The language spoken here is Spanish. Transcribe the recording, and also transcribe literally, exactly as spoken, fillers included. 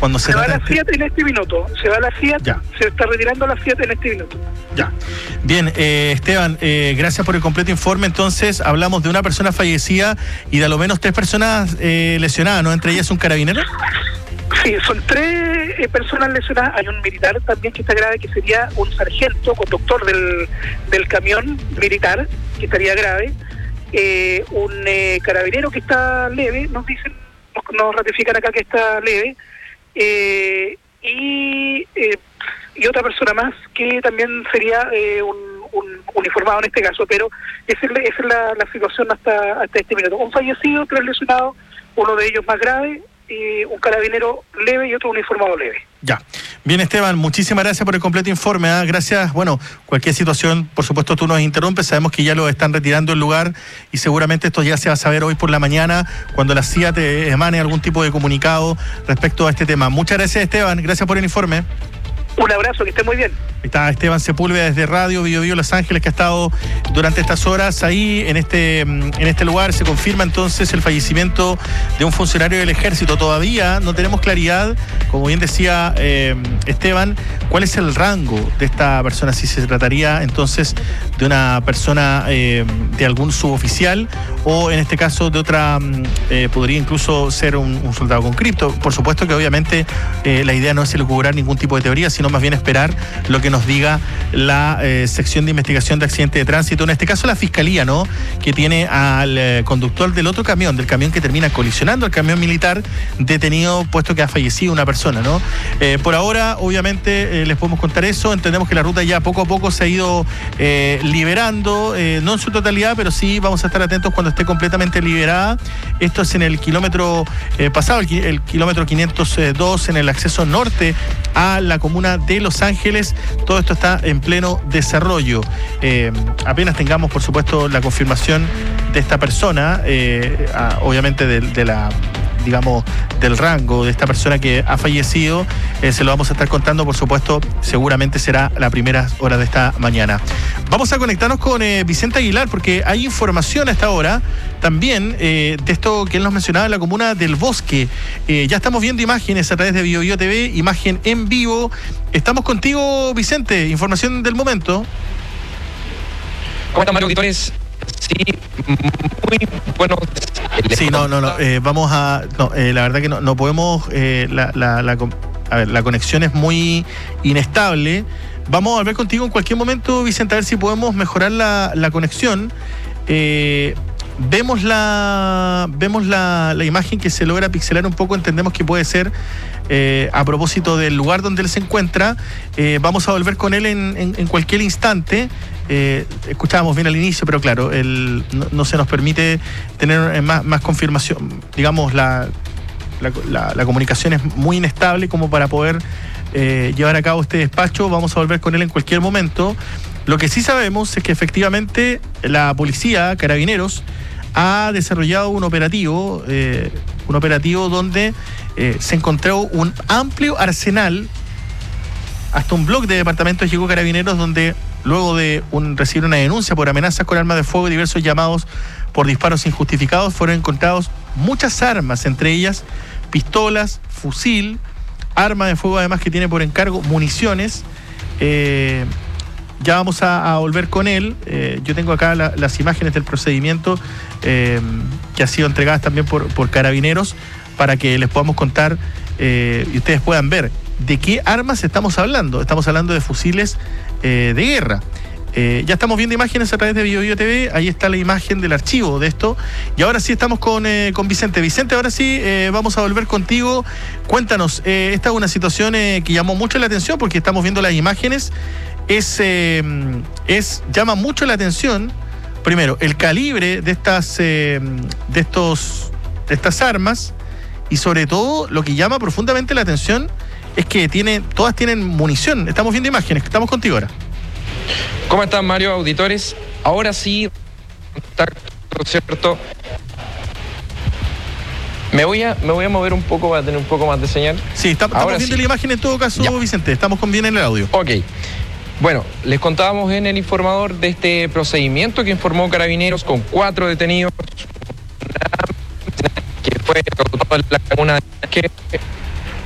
cuando se, se va a la este... Fiat en este minuto, se va a la Fiat, ya. Se está retirando la Fiat en este minuto. Ya. Bien, eh, Esteban, eh, gracias por el completo informe. Entonces, hablamos de una persona fallecida y de a lo menos tres personas eh, lesionadas, ¿no? Entre ellas un carabinero. Sí, son tres eh, personas lesionadas. Hay un militar también que está grave, que sería un sargento, conductor del, del camión militar, que estaría grave. Eh, un eh, carabinero que está leve, nos dicen, nos, nos ratifican acá que está leve. Eh, y, eh, y otra persona más que también sería eh, un, un uniformado en este caso, pero esa es, la, esa es la, la situación hasta, hasta este minuto. Un fallecido, tres lesionados, uno de ellos más grave, y un carabinero leve y otro uniformado leve. Ya. Bien, Esteban, muchísimas gracias por el completo informe. ¿eh? Gracias. Bueno, cualquier situación, por supuesto, tú nos interrumpes. Sabemos que ya lo están retirando del lugar y seguramente esto ya se va a saber hoy por la mañana cuando la C I A te emane algún tipo de comunicado respecto a este tema. Muchas gracias, Esteban. Gracias por el informe. Un abrazo, que esté muy bien. Está Esteban Sepúlveda desde Radio Bio Bio Los Ángeles, que ha estado durante estas horas ahí en este, en este lugar. Se confirma entonces el fallecimiento de un funcionario del Ejército. Todavía no tenemos claridad, como bien decía eh, Esteban, cuál es el rango de esta persona, si se trataría entonces de una persona eh, de algún suboficial o en este caso de otra, eh, podría incluso ser un, un soldado con cripto. Por supuesto que obviamente eh, la idea no es elucubrar ningún tipo de teoría, sino más bien esperar lo que nos diga la eh, sección de investigación de accidentes de tránsito, en este caso la Fiscalía, ¿no? Que tiene al eh, conductor del otro camión, del camión que termina colisionando el camión militar, detenido, puesto que ha fallecido una persona, ¿no? Eh, por ahora, obviamente, eh, les podemos contar eso. Entendemos que la ruta ya poco a poco se ha ido eh, liberando, eh, no en su totalidad, pero sí vamos a estar atentos cuando esté completamente liberada. Esto es en el kilómetro eh, pasado, el, el kilómetro quinientos dos, en el acceso norte a la comuna de Los Ángeles. Todo esto está en pleno desarrollo. Eh, apenas tengamos, por supuesto, la confirmación de esta persona, eh, a, obviamente de, de la, digamos, del rango de esta persona que ha fallecido, eh, se lo vamos a estar contando, por supuesto, seguramente será la primera hora de esta mañana. Vamos a conectarnos con eh, Vicente Aguilar, porque hay información a esta hora también eh, de esto que él nos mencionaba en la comuna del Bosque. Eh, ya estamos viendo imágenes a través de Bio Bio T V, imagen en vivo. Estamos contigo, Vicente, información del momento. ¿Cómo están, Mario Auditores? Sí, muy bueno. Sí, no, no, no, eh, vamos a... No, eh, la verdad que no, no podemos... Eh, la, la, la, a ver, la conexión es muy inestable. Vamos a volver contigo en cualquier momento, Vicente, a ver si podemos mejorar la, la conexión. Eh, vemos la vemos la, la imagen que se logra pixelar un poco. Entendemos que puede ser eh, a propósito del lugar donde él se encuentra. Eh, vamos a volver con él en, en, en cualquier instante. Eh, escuchábamos bien al inicio, pero claro, el, no, no se nos permite tener más, más confirmación. Digamos, la, la, la, la comunicación es muy inestable como para poder eh, llevar a cabo este despacho. Vamos a volver con él en cualquier momento. Lo que sí sabemos es que efectivamente la policía, Carabineros, ha desarrollado un operativo, eh, un operativo donde eh, se encontró un amplio arsenal, hasta un bloque de departamentos llegó Carabineros, donde luego de un, recibir una denuncia por amenazas con armas de fuego y diversos llamados por disparos injustificados, fueron encontrados muchas armas, entre ellas pistolas, fusil, arma de fuego además que tiene por encargo municiones. Eh, ya vamos a, a volver con él. Eh, yo tengo acá la, las imágenes del procedimiento eh, que ha sido entregadas también por, por Carabineros para que les podamos contar eh, y ustedes puedan ver de qué armas estamos hablando. Estamos hablando de fusiles eh, de guerra. Eh, ya estamos viendo imágenes a través de Bio Bio T V. Ahí está la imagen del archivo de esto. Y ahora sí estamos con, eh, con Vicente. Vicente, ahora sí eh, vamos a volver contigo. Cuéntanos, eh, esta es una situación eh, que llamó mucho la atención porque estamos viendo las imágenes. Es, eh, es llama mucho la atención, primero, el calibre de estas, eh, de estos, de estas armas, y sobre todo lo que llama profundamente la atención es que tiene, todas tienen munición. Estamos viendo imágenes. Estamos contigo ahora. ¿Cómo están, Mario, auditores? Ahora sí, ¿cierto? Me voy a, me voy a mover un poco para tener un poco más de señal. Sí, está, estamos ahora viendo sí. La imagen en todo caso, ya. Vicente. Estamos con bien en el audio. Ok. Bueno, les contábamos en el informador de este procedimiento que informó Carabineros con cuatro detenidos, que fue en la comuna de que